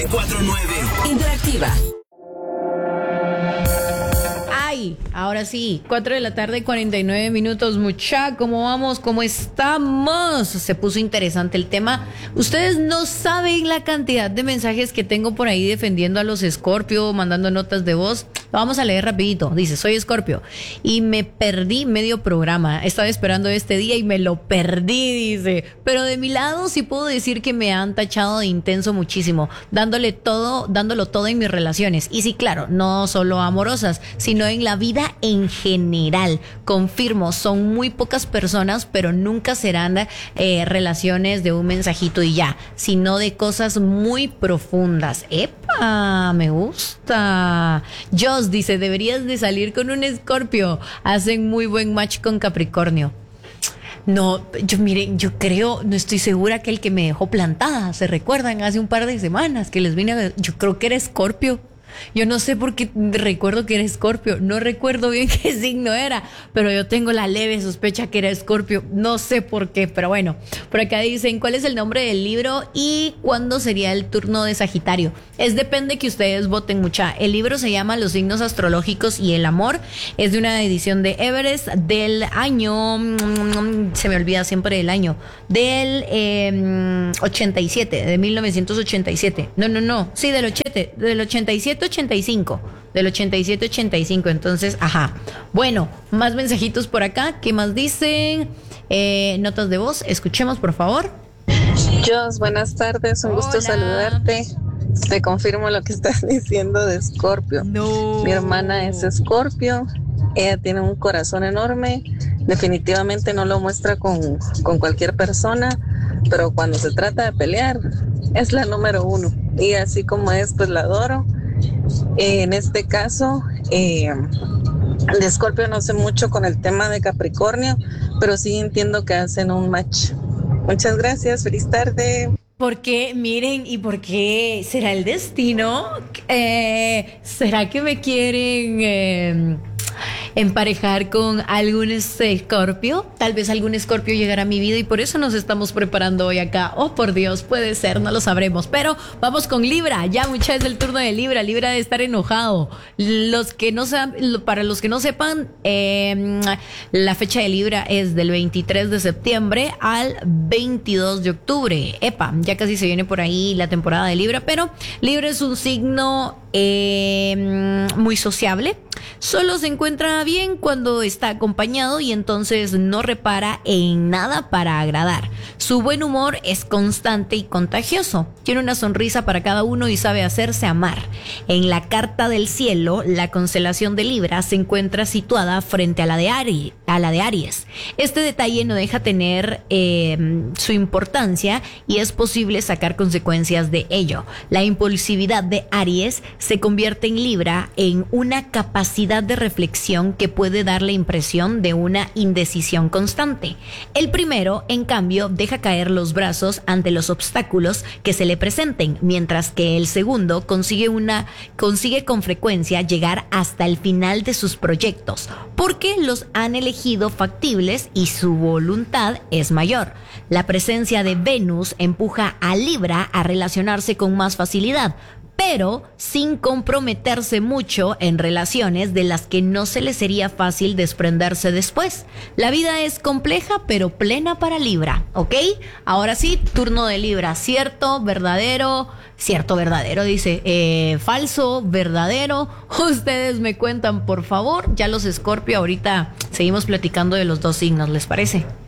94.9. Interactiva. Ahora sí, 4:49 PM. Mucha, ¿cómo vamos? ¿Cómo estamos? Se puso interesante el tema. Ustedes no saben la cantidad de mensajes que tengo por ahí defendiendo a los Scorpio, mandando notas de voz. Lo vamos a leer rapidito. Dice, soy Scorpio y me perdí medio programa. Estaba esperando este día y me lo perdí, dice. Pero de mi lado sí puedo decir que me han tachado de intenso muchísimo, dándolo todo en mis relaciones. Y sí, claro, no solo amorosas, sino en la vida en general. Confirmo, son muy pocas personas, pero nunca serán relaciones de un mensajito y ya, sino de cosas muy profundas. ¡Epa! Me gusta. Joss dice, deberías de salir con un Escorpio. Hacen muy buen match con Capricornio. No, yo creo, no estoy segura que el que me dejó plantada, ¿se recuerdan? Hace un par de semanas que les vine a ver, yo creo que era Escorpio. Yo no sé por qué recuerdo que era Escorpio, no recuerdo bien qué signo era, pero yo tengo la leve sospecha que era Escorpio, no sé por qué, pero bueno. Por acá dicen, ¿cuál es el nombre del libro y cuándo sería el turno de Sagitario? Depende que ustedes voten mucha. El libro se llama Los signos astrológicos y el amor, es de una edición de Everest del año, se me olvida siempre el año, del 87, de 1987. No, sí, del 87-85. Del 87-85. Entonces, ajá. Bueno, más mensajitos por acá. ¿Qué más dicen? Notas de voz. Escuchemos, por favor. Jos, buenas tardes. Un gusto saludarte. Te confirmo lo que estás diciendo de Escorpio. No. Mi hermana es Escorpio. Ella tiene un corazón enorme. Definitivamente no lo muestra con cualquier persona, pero cuando se trata de pelear, es la número uno. Y así como es, pues la adoro. En este caso, de Escorpio no sé mucho con el tema de Capricornio, pero sí entiendo que hacen un match. Muchas gracias, feliz tarde. Porque, miren, ¿y por qué será el destino? ¿Será que me quieren emparejar con algún Escorpio? Tal vez algún Escorpio llegará a mi vida y por eso nos estamos preparando hoy acá. Oh, por Dios, puede ser, no lo sabremos. Pero vamos con Libra. Ya, mucha es el turno de Libra. Libra de estar enojado. Para los que no sepan, la fecha de Libra es del 23 de septiembre al 22 de octubre. Epa, ya casi se viene por ahí la temporada de Libra, pero Libra es un signo muy sociable. Solo se encuentra bien cuando está acompañado y entonces no repara en nada para agradar. Su buen humor es constante y contagioso. Tiene una sonrisa para cada uno y sabe hacerse amar. En la carta del cielo, la constelación de Libra se encuentra situada frente a la de Aries. Este detalle no deja tener su importancia y es posible sacar consecuencias de ello. La impulsividad de Aries se convierte en Libra en una capacidad de reflexión que puede dar la impresión de una indecisión constante. El primero, en cambio, deja caer los brazos ante los obstáculos que se le presenten, mientras que el segundo consigue con frecuencia llegar hasta el final de sus proyectos, porque los han elegido factibles y su voluntad es mayor. La presencia de Venus empuja a Libra a relacionarse con más facilidad, pero sin comprometerse mucho en relaciones de las que no se le sería fácil desprenderse después. La vida es compleja pero plena para Libra, ¿ok? Ahora sí, turno de Libra. Cierto, verdadero, dice. Falso, verdadero. Ustedes me cuentan, por favor. Ya los Escorpio, ahorita seguimos platicando de los dos signos, ¿les parece?